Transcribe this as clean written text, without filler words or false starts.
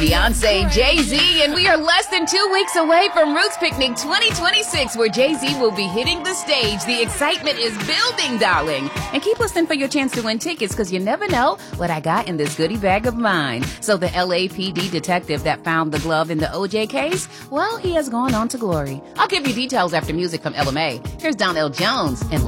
Beyonce, Jay-Z, and we are less than 2 weeks away from Roots Picnic 2026, where Jay-Z will be hitting the stage. The excitement is building, darling. And keep listening for your chance to win tickets, because you never know what I got in this goodie bag of mine. So the LAPD detective that found the glove in the OJ case, well, he has gone on to glory. I'll give you details after music from LMA. Here's Donell Jones and